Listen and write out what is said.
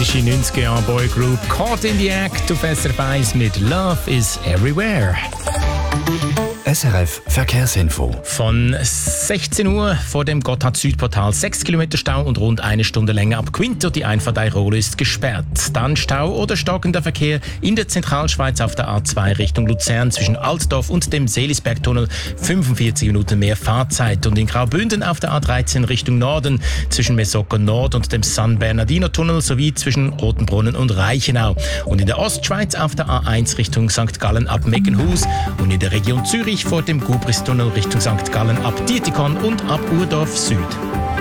schwedische 90er-Jahre-Boygroup Caught in the Act auf SRF 1 mit Love is Everywhere. SRF Verkehrsinfo. Von 16 Uhr vor dem Gotthard-Südportal 6 Kilometer Stau und rund eine Stunde länger ab Quinto. Die Einfahrt Airolo ist gesperrt. Dann Stau oder stockender Verkehr in der Zentralschweiz auf der A2 Richtung Luzern zwischen Altdorf und dem Seelisbergtunnel. 45 Minuten mehr Fahrzeit. Und in Graubünden auf der A13 Richtung Norden zwischen Mesoko Nord und dem San Bernardino-Tunnel sowie zwischen Rotenbrunnen und Reichenau. Und in der Ostschweiz auf der A1 Richtung St. Gallen ab Meckenhus und in der Region Zürich vor dem Gubristunnel Richtung St. Gallen ab Dietikon und ab Urdorf Süd.